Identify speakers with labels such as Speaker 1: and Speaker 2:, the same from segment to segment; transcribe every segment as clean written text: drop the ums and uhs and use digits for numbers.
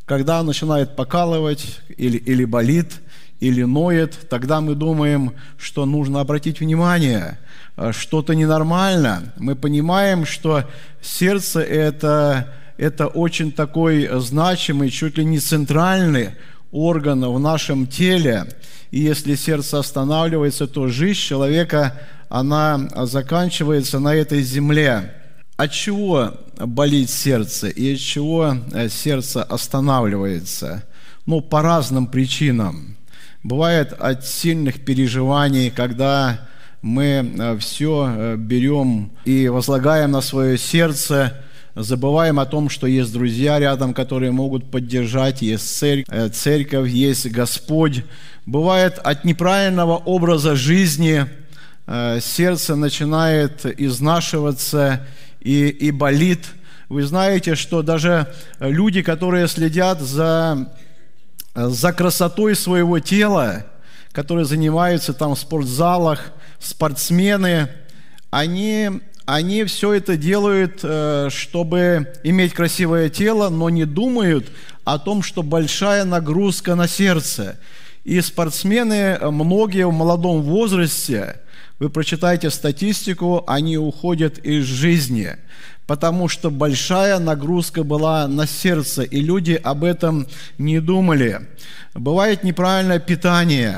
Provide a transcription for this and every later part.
Speaker 1: Когда начинает покалывать или болит, или ноет, тогда мы думаем, что нужно обратить внимание, что-то ненормально. Мы понимаем, что сердце – это очень такой значимый, чуть ли не центральный орган в нашем теле. И если сердце останавливается, то жизнь человека, она заканчивается на этой земле. От чего болит сердце и от чего сердце останавливается? По разным причинам. Бывает от сильных переживаний, когда мы все берем и возлагаем на свое сердце, забываем о том, что есть друзья рядом, которые могут поддержать, есть церковь, есть Господь. Бывает от неправильного образа жизни, сердце начинает изнашиваться и болит. Вы знаете, что даже люди, которые следят за красотой своего тела, которые занимаются там в спортзалах, спортсмены, они все это делают, чтобы иметь красивое тело, но не думают о том, что большая нагрузка на сердце. И спортсмены, многие в молодом возрасте, вы прочитайте статистику, они уходят из жизни, потому что большая нагрузка была на сердце, и люди об этом не думали. Бывает неправильное питание,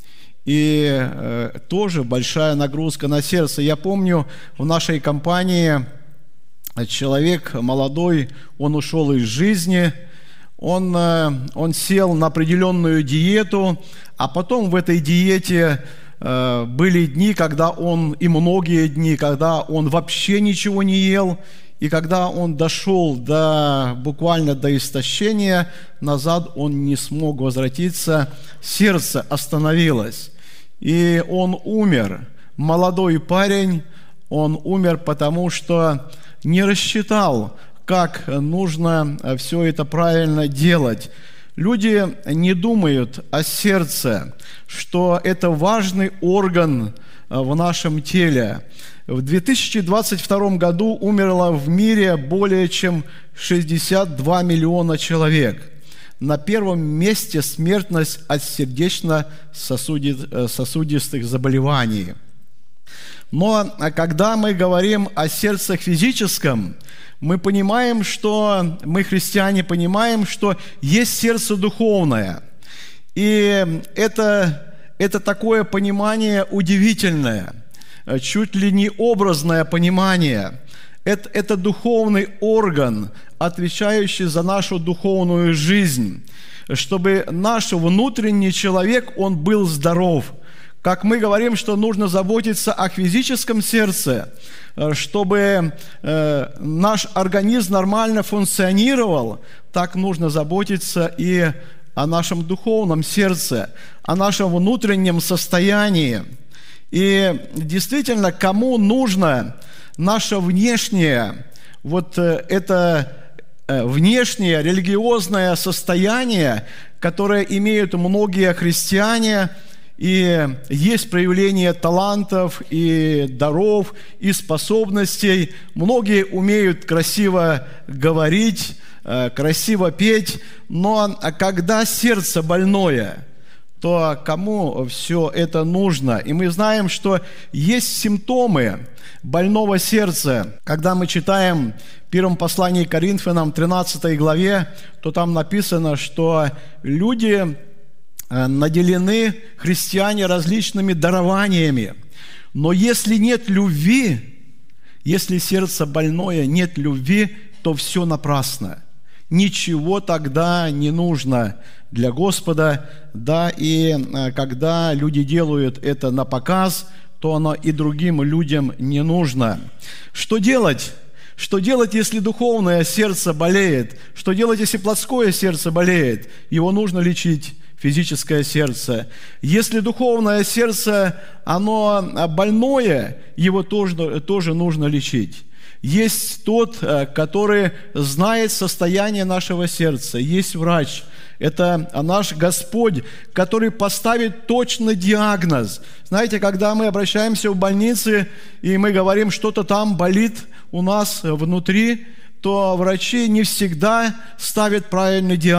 Speaker 1: и тоже большая нагрузка на сердце. Я помню, в нашей компании человек молодой, он ушел из жизни, он сел на определенную диету, а потом в этой диете были дни, и многие дни, когда он вообще ничего не ел, и когда он дошел буквально до истощения, назад он не смог возвратиться, сердце остановилось, и он умер. Молодой парень, он умер, потому что не рассчитал, как нужно все это правильно делать. Люди не думают о сердце, что это важный орган в нашем теле. В 2022 году умерло в мире более чем 62 миллиона человек. На первом месте смертность от сердечно-сосудистых заболеваний. Но когда мы говорим о сердце физическом, мы понимаем, мы, христиане, понимаем, что есть сердце духовное. И это такое понимание удивительное, чуть ли не образное понимание. Это духовный орган, отвечающий за нашу духовную жизнь, чтобы наш внутренний человек, он был здоров. Как мы говорим, что нужно заботиться о физическом сердце, чтобы наш организм нормально функционировал, так нужно заботиться и о нашем духовном сердце, о нашем внутреннем состоянии. И действительно, кому нужно наше внешнее, это внешнее религиозное состояние, которое имеют многие христиане, и есть проявление талантов и даров, и способностей. Многие умеют красиво говорить, красиво петь, но когда сердце больное, то кому все это нужно? И мы знаем, что есть симптомы больного сердца. Когда мы читаем в первом послании к Коринфянам, 13 главе, то там написано, что люди наделены, христиане, различными дарованиями. Но если нет любви, если сердце больное, нет любви, то все напрасно. Ничего тогда не нужно для Господа. Да, и когда люди делают это на показ, то оно и другим людям не нужно. Что делать? Что делать, если духовное сердце болеет? Что делать, если плотское сердце болеет? Его нужно лечить. Физическое сердце. Если духовное сердце, оно больное, его тоже нужно лечить. Есть тот, который знает состояние нашего сердца. Есть врач. Это наш Господь, который поставит точно диагноз. Знаете, когда мы обращаемся в больницы, и мы говорим, что-то там болит у нас внутри, то врачи не всегда ставят правильный диагноз.